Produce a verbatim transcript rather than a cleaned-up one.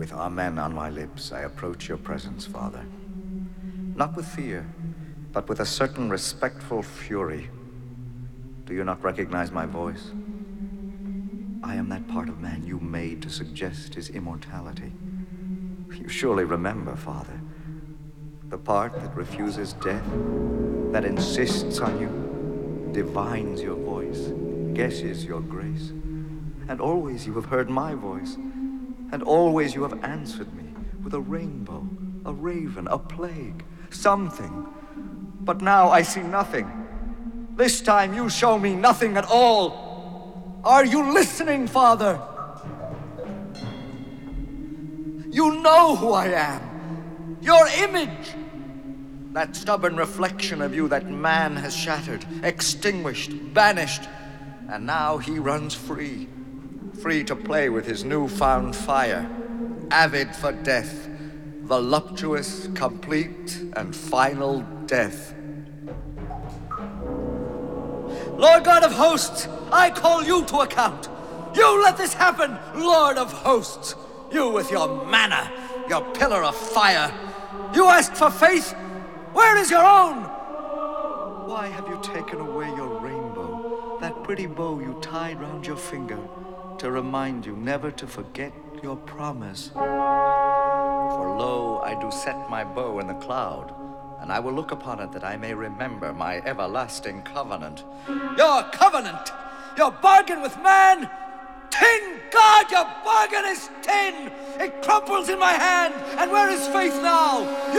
With amen on my lips, I approach your presence, Father. Not with fear, but with a certain respectful fury. Do you not recognize my voice? I am that part of man you made to suggest his immortality. You surely remember, Father, the part that refuses death, that insists on you, divines your voice, guesses your grace. And always you have heard my voice, and always you have answered me with a rainbow, a raven, a plague, something. But now I see nothing. This time you show me nothing at all. Are you listening, Father? You know who I am. Your image. That stubborn reflection of you that man has shattered, extinguished, banished. And now he runs free. Free to play with his newfound fire. Avid for death. Voluptuous, complete, and final death. Lord God of hosts, I call you to account. You let this happen, Lord of hosts. You with your manna, your pillar of fire. You ask for faith? Where is your own? Why have you taken away your rainbow, that pretty bow you tied round your finger, to remind you never to forget your promise? For lo, I do set my bow in the cloud, and I will look upon it that I may remember my everlasting covenant. Your covenant! Your bargain with man! Tin! God, your bargain is tin! It crumples in my hand, and where is faith now?